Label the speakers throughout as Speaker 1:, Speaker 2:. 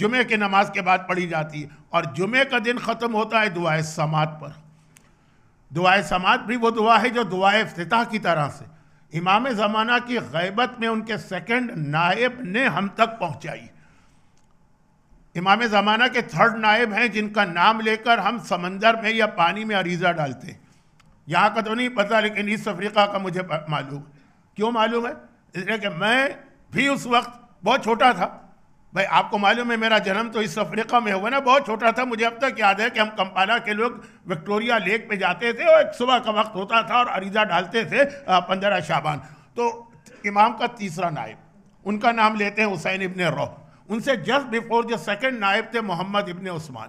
Speaker 1: जुमे की नमाज के बाद पढ़ी जाती है, और जुमे का दिन ख़त्म होता है दुआए समात पर। दुआए समात भी वो दुआ है जो दुआए इफ्तिताह की तरह से इमाम ज़माना की गैबत में उनके सेकंड नायब ने हम तक पहुंचाई। इमाम ज़माना के थर्ड नायब हैं जिनका नाम लेकर हम समंदर में या पानी में अरीज़ा डालते हैं। यहाँ का तो नहीं पता, लेकिन ईस्ट अफ्रीका का मुझे मालूम है। क्यों मालूम है? इसलिए कि मैं भी उस वक्त बहुत छोटा था। भाई आपको मालूम है मेरा जन्म तो ईस्ट अफ्रीका में हुआ ना, बहुत छोटा था। मुझे अब तक याद है कि हम कंपाला के लोग विक्टोरिया लेक पे जाते थे और एक सुबह का वक्त होता था और अरीज़ा डालते थे 15 शाबान। तो इमाम का तीसरा नायब, उनका नाम लेते हैं हुसैन इब्ने रौह। उनसे जस्ट बिफोर जो सेकंड नायब थे मोहम्मद इब्ने उस्मान।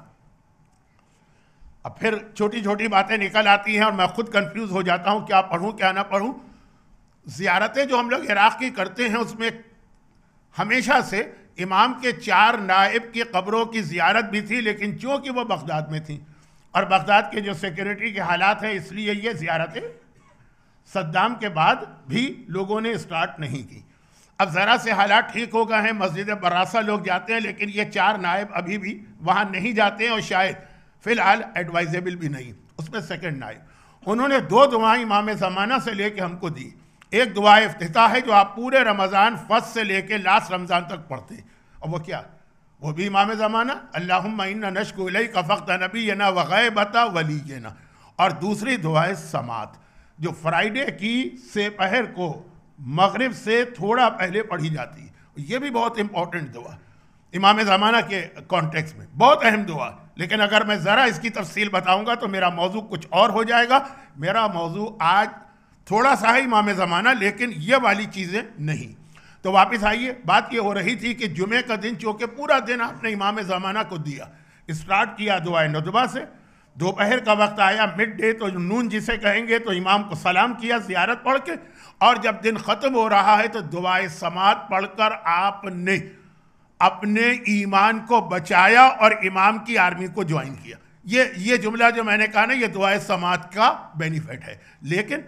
Speaker 1: अब फिर छोटी छोटी बातें निकल आती हैं और मैं खुद कंफ्यूज हो जाता हूं क्या पढ़ूं क्या ना पढ़ूं। ज़ियारतें जो हम लोग इराक़ की करते हैं उसमें हमेशा से इमाम के 4 नायब की कब्रों की ज़ियारत भी थी, लेकिन चूँकि वो बगदाद में थी और बगदाद के जो सिक्योरिटी के हालात हैं इसलिए ये ज़ियारतें सद्दाम के बाद भी लोगों ने स्टार्ट नहीं की। अब ज़रा से हालात ठीक हो गए हैं, मस्जिद बरासा लोग जाते हैं, लेकिन ये 4 नायब अभी भी वहाँ नहीं जाते हैं और शायद फ़िलहाल एडवाइजेबल भी नहीं। उसमें सेकंड नायब उन्होंने 2 दुआएं इमाम ज़माना से लेके हमको दी। एक दुआ इफ्तिताह है जो आप पूरे रमज़ान फर्स्ट से लेके लास्ट रमज़ान तक पढ़ते हैं, और वो क्या? वो भी इमाम ज़माना, अल्लाहुम्मा इन्ना नश्कु इलैका फ़क़्त नबिय्यना व ग़ैबता वलिय्यना। और दूसरी दुआ है समात, जो फ्राइडे की सेपहर को मगरिब से थोड़ा पहले पढ़ी जाती है। ये भी बहुत इंपॉर्टेंट दुआ इमाम ज़माना के कॉन्टेक्स्ट में, बहुत अहम दुआ। लेकिन अगर मैं ज़रा इसकी तफसील बताऊंगा तो मेरा मौजू कुछ और हो जाएगा। मेरा मौजू आज थोड़ा सा है इमाम ज़माना, लेकिन ये वाली चीज़ें नहीं। तो वापस आइए, बात ये हो रही थी कि जुमे का दिन चूँकि पूरा दिन आपने इमाम ज़माना को दिया, स्टार्ट किया दुआए नुदबा से, दोपहर का वक्त आया मिड डे तो नून जिसे कहेंगे, तो इमाम को सलाम किया ज़ियारत पढ़ के, और जब दिन ख़त्म हो रहा है तो दुआए समात पढ़कर आपने अपने ईमान को बचाया और इमाम की आर्मी को ज्वाइन किया। ये जुमला जो मैंने कहा ना, ये दुआए समात का बेनिफिट है। लेकिन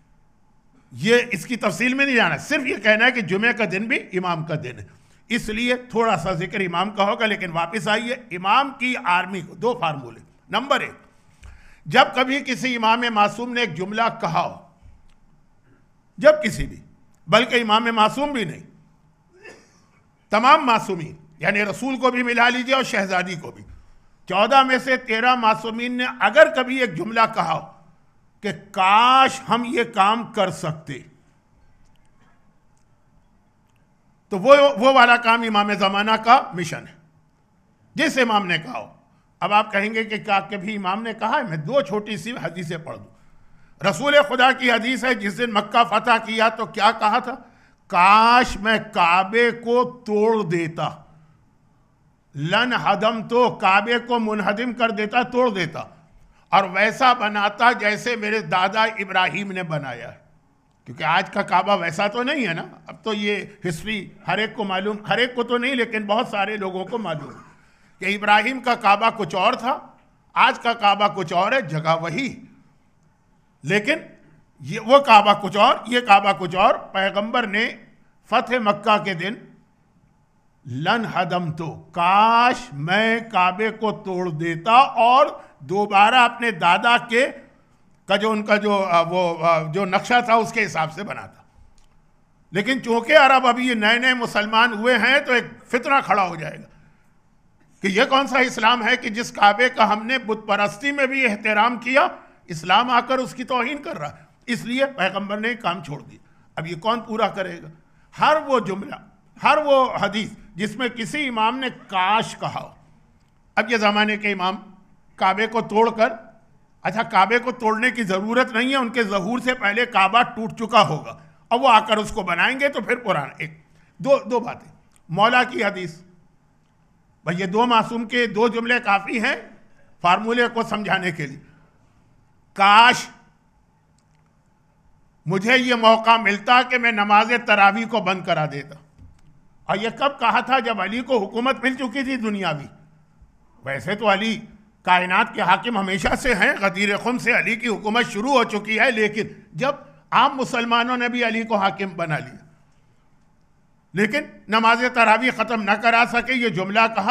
Speaker 1: ये इसकी तफसील में नहीं जाना, सिर्फ ये कहना है कि जुमे का दिन भी इमाम का दिन है, इसलिए थोड़ा सा जिक्र इमाम का होगा। लेकिन वापस आइए, इमाम की आर्मी को 2 फार्मूले। नंबर 1, जब कभी किसी इमाम मासूम ने एक जुमला कहा हो, जब किसी भी, बल्कि इमाम मासूम भी नहीं, तमाम मासूमीन यानी रसूल को भी मिला लीजिए और शहजादी को भी, 14 में से 13 मासूमीन ने अगर कभी एक जुमला कहा हो कि काश हम ये काम कर सकते, तो वो वाला काम इमाम ज़माना का मिशन है, जिस इमाम ने कहा हो। अब आप कहेंगे कि क्या कभी इमाम ने कहा है? मैं 2 छोटी सी हदीसें पढ़ दूं। रसूल खुदा की हदीस है, जिस दिन मक्का फतह किया तो क्या कहा था? काश मैं काबे को तोड़ देता, लन हदम, तो काबे को मुनहदिम कर देता, तोड़ देता, और वैसा बनाता जैसे मेरे दादा इब्राहिम ने बनाया है। क्योंकि आज का काबा वैसा तो नहीं है ना। अब तो ये हिस्ट्री हर एक को मालूम, हर एक को तो नहीं लेकिन बहुत सारे लोगों को मालूम है कि इब्राहिम का काबा कुछ और था, आज का काबा कुछ और है, जगह वही, लेकिन ये वो काबा कुछ और, ये काबा कुछ और। पैगंबर ने फतेह मक्का के दिन लन हदम, तो काश मैं काबे को तोड़ देता और दोबारा अपने दादा के का जो उनका जो नक्शा था उसके हिसाब से बनाता। लेकिन चूंकि अरब अभी ये नए नए मुसलमान हुए हैं तो एक फितना खड़ा हो जाएगा कि यह कौन सा इस्लाम है कि जिस काबे का हमने बुत परस्ती में भी एहतराम किया, इस्लाम आकर उसकी तौहीन कर रहा है। इसलिए पैगंबर ने काम छोड़ दिया। अब ये कौन पूरा करेगा? हर वो जुमला, हर वो हदीस जिसमें किसी इमाम ने काश कहा हो। अब ये ज़माने के इमाम काबे को तोड़कर, अच्छा काबे को तोड़ने की ज़रूरत नहीं है, उनके ज़हूर से पहले काबा टूट चुका होगा, अब वो आकर उसको बनाएंगे तो फिर पुराना। एक दो बातें। मौला की हदीस, भाई ये 2 मासूम के 2 जुमले काफ़ी हैं फार्मूले को समझाने के लिए। काश मुझे ये मौका मिलता कि मैं नमाज तरावी को बंद करा देता। और ये कब कहा था? जब अली को हुकूमत मिल चुकी थी दुनियावी। वैसे तो अली कायनात के हाकिम हमेशा से हैं, गदीर खुम से अली की हुकूमत शुरू हो चुकी है, लेकिन जब आम मुसलमानों ने भी अली को हाकिम बना लिया, लेकिन नमाज तरावी ख़त्म न करा सके, ये जुमला कहा